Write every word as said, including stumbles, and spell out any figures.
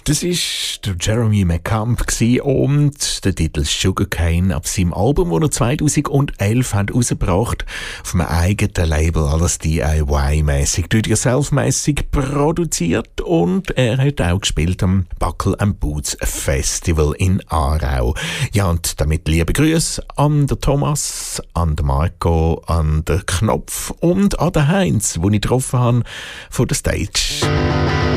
Das war der Jeremy McCamp und der Titel Sugarcane ab seinem Album, das er zweitausendelf hat rausgebracht auf einem eigenen Label, alles D I Y-mässig, do-it-yourself-mässig produziert, und er hat auch gespielt am Buckle and Boots Festival in Aarau. Ja, und damit liebe Grüße an den Thomas, an den Marco, an den Knopf und an den Heinz, den ich getroffen habe von der Stage.